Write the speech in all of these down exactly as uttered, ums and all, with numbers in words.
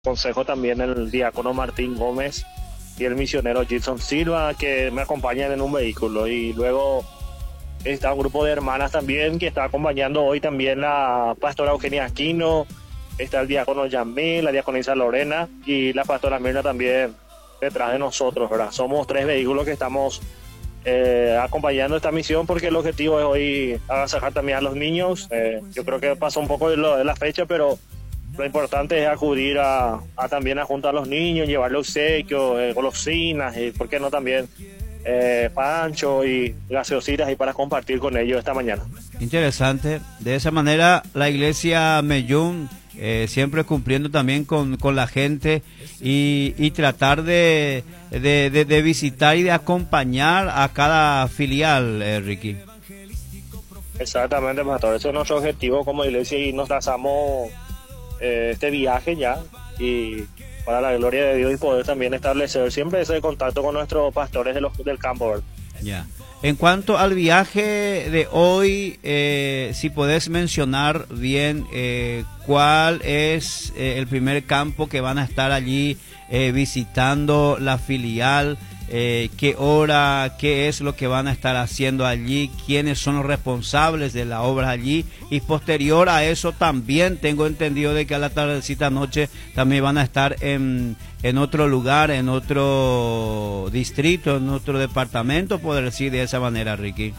consejo también el diácono Martín Gómez y el misionero Gilson Silva, que me acompañan en un vehículo. Y luego está un grupo de hermanas también que está acompañando hoy también la pastora Eugenia Aquino, está el diácono Yamil, la diaconisa Lorena y la pastora Mirna también detrás de nosotros, ¿verdad? Somos tres vehículos que estamos eh, acompañando esta misión, porque el objetivo es hoy agasajar también a los niños. Eh, yo creo que pasó un poco de, lo, de la fecha, pero lo importante es acudir a, a también a juntar a los niños, llevarle obsequios, eh, golosinas y, ¿por qué no, también eh, pancho y gaseositas y para compartir con ellos esta mañana? Interesante. De esa manera, la iglesia Mellún eh, siempre cumpliendo también con, con la gente y, y tratar de, de, de, de visitar y de acompañar a cada filial, eh, Ricky. Exactamente, pastor. Ese es nuestro objetivo como iglesia y nos trazamos eh, este viaje ya, y para la gloria de Dios y poder también establecer siempre ese contacto con nuestros pastores de los, del campo, ¿verdad? Ya. En cuanto al viaje de hoy, eh, si podés mencionar bien eh, cuál es eh, el primer campo que van a estar allí eh, visitando la filial, eh, qué hora, qué es lo que van a estar haciendo allí, quiénes son los responsables de la obra allí, y posterior a eso también tengo entendido de que a la tardecita noche también van a estar en, en otro lugar, en otro distrito, en otro departamento, poder decir de esa manera, Ricky.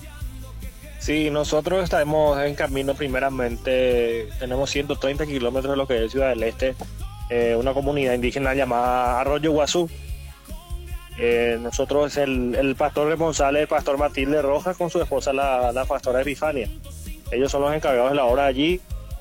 Sí, nosotros estaremos en camino primeramente, tenemos ciento treinta kilómetros de lo que es Ciudad del Este, eh, una comunidad indígena llamada Arroyo Guazú. Eh, nosotros, el, el pastor responsable, el pastor Matilde Rojas, con su esposa, la, la pastora Epifania. Ellos son los encargados de la obra allí,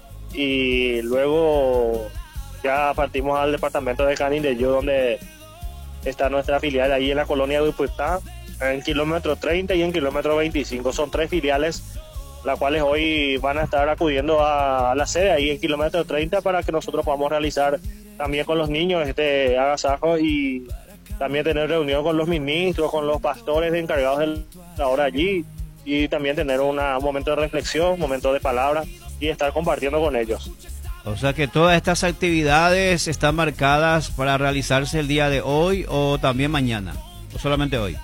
y luego ya partimos al departamento de Canindeyú, donde está nuestra filial ahí en la colonia de Uputá, en kilómetro treinta y en kilómetro veinticinco. Son tres filiales, las cuales hoy van a estar acudiendo a, a la sede ahí en kilómetro treinta para que nosotros podamos realizar también con los niños este agasajo y también tener reunión con los ministros, con los pastores encargados de la obra allí, y también tener una, un momento de reflexión, un momento de palabra y estar compartiendo con ellos. O sea que todas estas actividades están marcadas para realizarse el día de hoy o también mañana, o solamente hoy.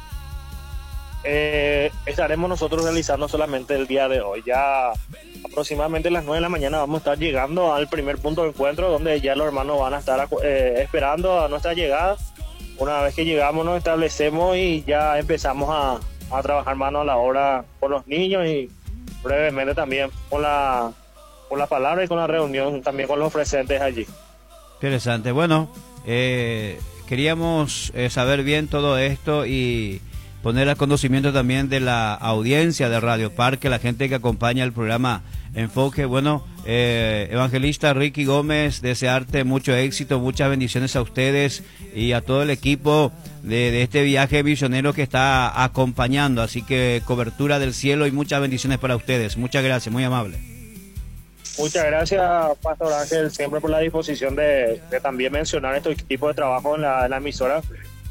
Eh, estaremos nosotros realizando solamente el día de hoy. Ya aproximadamente a las nueve de la mañana vamos a estar llegando al primer punto de encuentro, donde ya los hermanos van a estar eh, esperando a nuestra llegada. Una vez que llegamos nos establecemos y ya empezamos a, a trabajar mano a la obra con los niños, y brevemente también con la, con la palabra y con la reunión también con los presentes allí. Interesante. Bueno, eh, queríamos eh, saber bien todo esto y poner al conocimiento también de la audiencia de Radio Parque, la gente que acompaña el programa Enfoque. Bueno, eh, evangelista Ricky Gómez, desearte mucho éxito, muchas bendiciones a ustedes y a todo el equipo de, de este viaje misionero que está acompañando. Así que cobertura del cielo y muchas bendiciones para ustedes. Muchas gracias, muy amable. Muchas gracias, Pastor Ángel, siempre por la disposición de, de también mencionar este tipo de trabajo en la, en la emisora,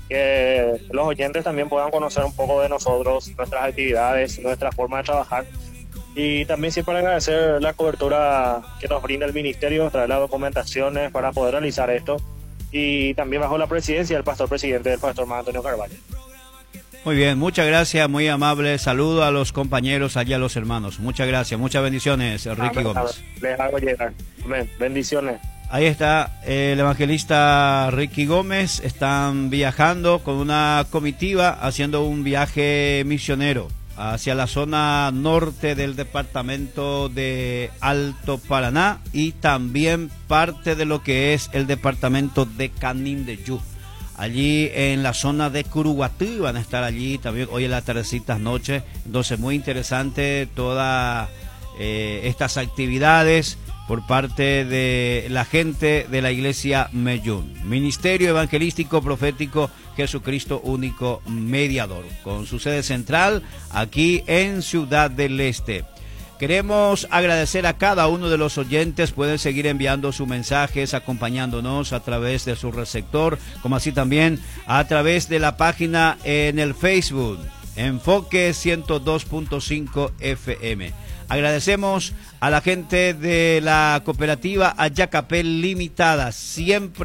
que los oyentes también puedan conocer un poco de nosotros, nuestras actividades, nuestra forma de trabajar. Y también siempre agradecer la cobertura que nos brinda el ministerio, traer las documentaciones para poder realizar esto, y también bajo la presidencia del pastor presidente, del pastor Antonio Carvalho. Muy bien, muchas gracias, muy amable. Saludo a los compañeros, allá a los hermanos. Muchas gracias, muchas bendiciones, Ricky Amén, Gómez. Les hago llegar. Amén. Bendiciones. Ahí está el evangelista Ricky Gómez. Están viajando con una comitiva, haciendo un viaje misionero hacia la zona norte del departamento de Alto Paraná y también parte de lo que es el departamento de Canindeyú. Allí en la zona de Curuguatí van a estar allí también hoy en las tardecitas noches. Entonces muy interesante todas eh, estas actividades por parte de la gente de la iglesia Mellún. Ministerio Evangelístico Profético Jesucristo Único Mediador, con su sede central aquí en Ciudad del Este. Queremos agradecer a cada uno de los oyentes. Pueden seguir enviando sus mensajes, acompañándonos a través de su receptor, como así también a través de la página en el Facebook, Enfoque ciento dos punto cinco F M. Agradecemos a la gente de la cooperativa Ayacapel Limitada, siempre